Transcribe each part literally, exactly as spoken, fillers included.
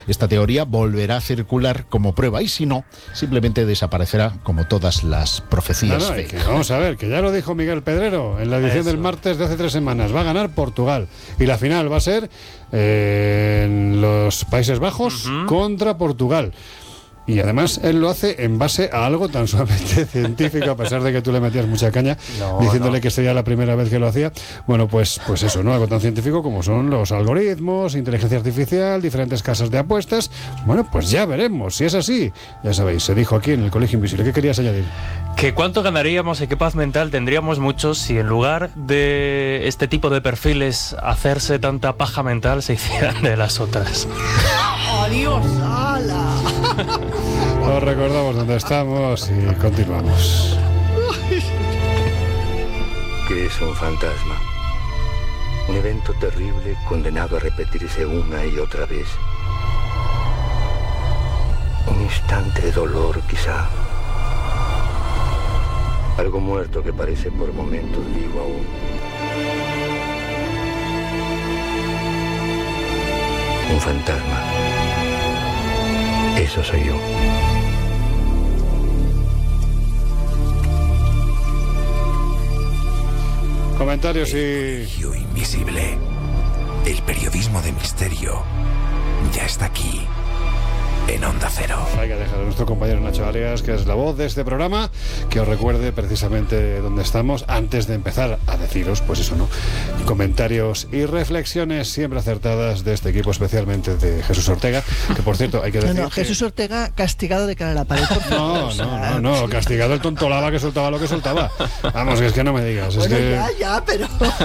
esta teoría volverá a circular como prueba y si no, simplemente desaparecerá como todas las profecías. No, no, que vamos a ver, que ya lo dijo Miguel Pedrero en la edición Eso. del martes de hace tres semanas. Va a ganar Portugal y la final va a ser eh, en los Países Bajos uh-huh. contra Portugal. Y además él lo hace en base a algo tan sumamente científico, a pesar de que tú le metías mucha caña no, diciéndole no. que sería la primera vez que lo hacía. Bueno, pues, pues eso, ¿no? Algo tan científico como son los algoritmos, inteligencia artificial, diferentes casas de apuestas. Bueno, pues ya veremos si es así. Ya sabéis, se dijo aquí en el Colegio Invisible. ¿Qué querías añadir? Que cuánto ganaríamos y qué paz mental tendríamos muchos si en lugar de este tipo de perfiles hacerse tanta paja mental se hicieran de las otras. ¡Adiós, ala! Os recordamos dónde estamos y continuamos. ¿Qué es un fantasma? Un evento terrible condenado a repetirse una y otra vez. Un instante de dolor, quizá. Algo muerto que parece por momentos vivo aún. Un fantasma. Eso soy yo. Comentarios y... El Colegio Invisible. El periodismo de misterio ya está aquí. En Onda Cero. Hay que dejar a nuestro compañero Nacho Arias, que es la voz de este programa, que os recuerde precisamente dónde estamos antes de empezar a deciros, pues eso, ¿no? Comentarios y reflexiones siempre acertadas de este equipo, especialmente de Jesús Ortega, que por cierto hay que decir. No, no, que... Jesús Ortega castigado de cara a la pared. No, no, no, no, castigado el tontolaba que soltaba lo que soltaba. Vamos, que es que no me digas. Bueno, es que... ya, ya, pero.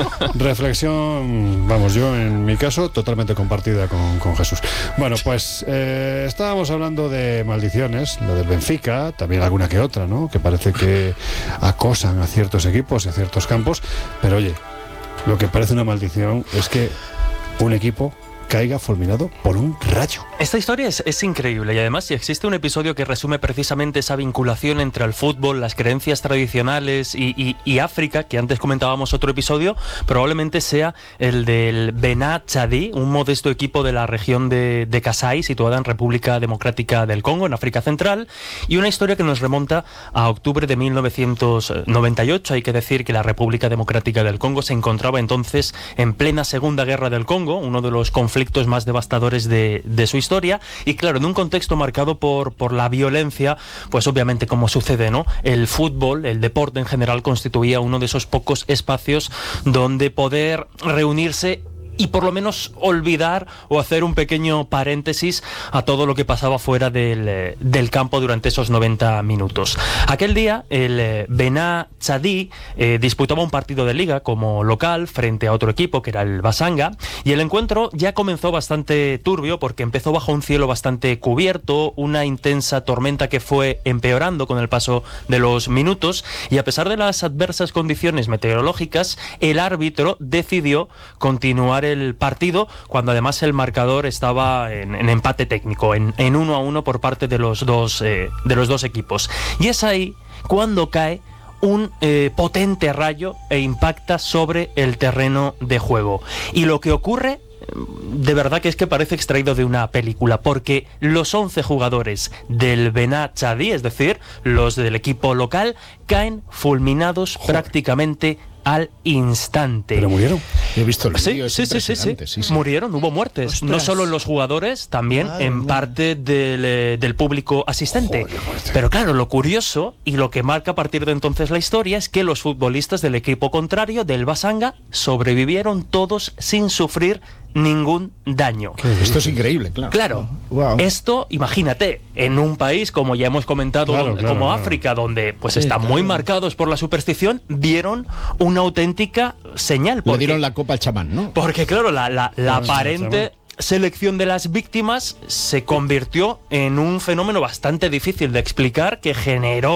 Reflexión, vamos, yo en mi caso, totalmente compartida con, con Jesús. Bueno, pues eh, estábamos hablando de maldiciones, lo del Benfica, también alguna que otra, ¿no? Que parece que acosan a ciertos equipos y a ciertos campos, pero oye, lo que parece una maldición es que un equipo caiga fulminado por un rayo. Esta historia es, es increíble y además si existe un episodio que resume precisamente esa vinculación entre el fútbol, las creencias tradicionales y, y, y África, que antes comentábamos otro episodio, probablemente sea el del Bená Chadí, un modesto equipo de la región de, de Kasai, situada en República Democrática del Congo, en África Central, y una historia que nos remonta a octubre de mil novecientos noventa y ocho. Hay que decir que la República Democrática del Congo se encontraba entonces en plena Segunda Guerra del Congo, uno de los conflictos conflictos más devastadores de, de su historia y claro, en un contexto marcado por, por la violencia, pues obviamente como sucede, ¿no? El fútbol, el deporte en general constituía uno de esos pocos espacios donde poder reunirse y por lo menos olvidar o hacer un pequeño paréntesis a todo lo que pasaba fuera del, del campo durante esos noventa minutos. Aquel día el Bená Chadí eh, disputaba un partido de liga como local frente a otro equipo que era el Basanga y el encuentro ya comenzó bastante turbio porque empezó bajo un cielo bastante cubierto, una intensa tormenta que fue empeorando con el paso de los minutos y a pesar de las adversas condiciones meteorológicas el árbitro decidió continuar el partido cuando además el marcador estaba en, en empate técnico, en, en uno a uno por parte de los dos eh, de los dos equipos. Y es ahí cuando cae un eh, potente rayo e impacta sobre el terreno de juego. Y lo que ocurre de verdad que es que parece extraído de una película, porque los once jugadores del Bená Chadí, es decir, los del equipo local, caen fulminados Joder. prácticamente al instante. ¿Pero murieron? He visto el vídeo, sí, es sí, sí, sí, sí, sí. Murieron, hubo muertes. Ostras. No solo los jugadores, también Madre en mía. parte del, eh, del público asistente. Joder, muerte. Pero claro, lo curioso y lo que marca a partir de entonces la historia es que los futbolistas del equipo contrario, del Basanga, sobrevivieron todos sin sufrir ningún daño. Esto es increíble, claro. Claro, Wow. esto, imagínate, en un país como ya hemos comentado, Claro, donde- claro, como claro. África, donde pues Sí, están claro. muy marcados por la superstición, vieron una auténtica señal. Le Porque, dieron la copa al chamán, ¿no? porque claro, la, la, la Claro, sí, aparente chamán. selección de las víctimas se convirtió en un fenómeno bastante difícil de explicar que generó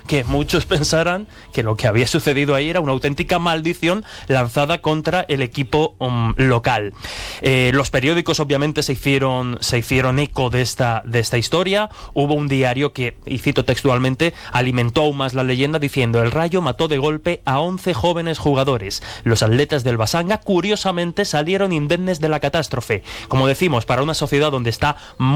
que muchos pensaran que lo que había sucedido ahí era una auténtica maldición lanzada contra el equipo um, local. Eh, los periódicos obviamente se hicieron, se hicieron eco de esta, de esta historia. Hubo un diario que, y cito textualmente, alimentó aún más la leyenda diciendo: el Rayo mató de golpe a once jóvenes jugadores. Los atletas del Basanga curiosamente salieron indemnes de la catástrofe. Como decimos, para una sociedad donde está